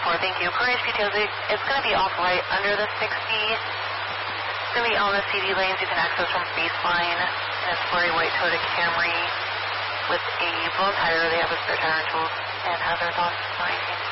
thank you. For HPTOs, it's going to be off right under the 60. It's going to be on the CD lanes you can access from baseline. And it's for a white Toyota Camry with a blown tire. They have a spare tire and tools and hazards on 19.